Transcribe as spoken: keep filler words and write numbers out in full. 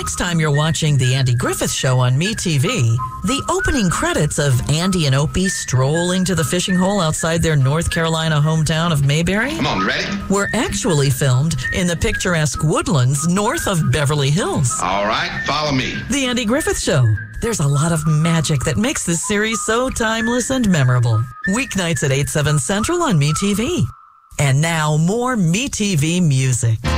next time you're watching The Andy Griffith Show on MeTV, the opening credits of Andy and Opie strolling to the fishing hole outside their North Carolina hometown of Mayberry Come on, ready? were actually filmed in the picturesque woodlands north of Beverly Hills. All right, follow me. The Andy Griffith Show. There's a lot of magic that makes this series so timeless and memorable. Weeknights at eight, seven Central on MeTV. And now more MeTV music.